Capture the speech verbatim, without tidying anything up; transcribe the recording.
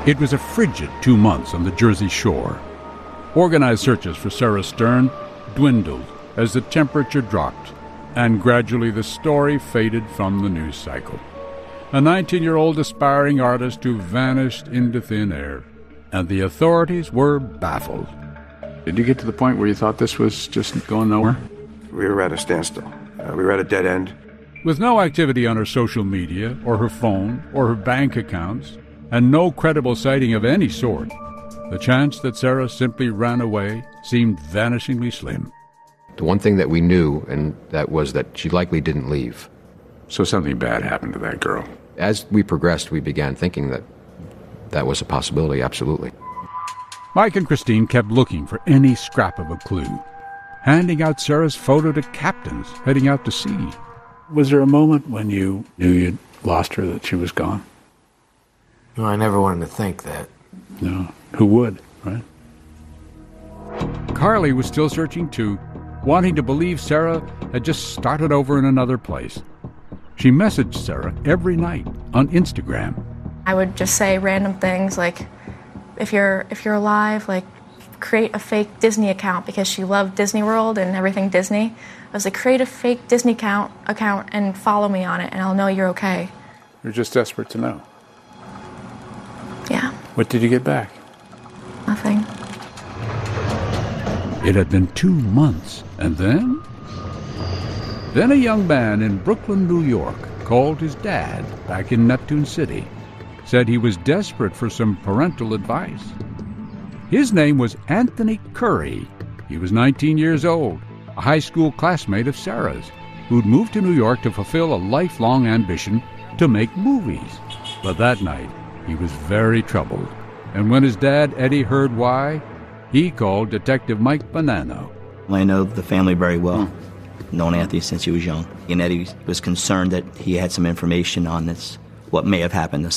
It was a frigid two months on the Jersey Shore. Organized searches for Sarah Stern dwindled as the temperature dropped, and gradually the story faded from the news cycle. A nineteen-year-old aspiring artist who vanished into thin air, and the authorities were baffled. Did you get to the point where you thought this was just going nowhere? We were at a standstill. Uh, we were at a dead end. With no activity on her social media, or her phone, or her bank accounts, and no credible sighting of any sort, the chance that Sarah simply ran away seemed vanishingly slim. The one thing that we knew, and that was that she likely didn't leave. So something bad happened to that girl. As we progressed, we began thinking that that was a possibility, absolutely. Mike and Christine kept looking for any scrap of a clue, handing out Sarah's photo to captains heading out to sea. Was there a moment when you knew you'd lost her, that she was gone? No, I never wanted to think that. No. Who would, right? Carly was still searching too, wanting to believe Sarah had just started over in another place. She messaged Sarah every night on Instagram. I would just say random things like, if you're if you're alive, like, create a fake Disney account, because she loved Disney World and everything Disney. I was like, create a fake Disney account, account and follow me on it, and I'll know you're okay. You're just desperate to know. Yeah. What did you get back? Nothing. It had been two months, and then? Then a young man in Brooklyn, New York, called his dad back in Neptune City, said he was desperate for some parental advice. His name was Anthony Curry. He was nineteen years old, a high school classmate of Sarah's, who'd moved to New York to fulfill a lifelong ambition to make movies. But that night, he was very troubled, and when his dad, Eddie, heard why, he called Detective Mike Bonanno. I know the family very well, known Anthony since he was young, and Eddie was concerned that he had some information on this, what may have happened to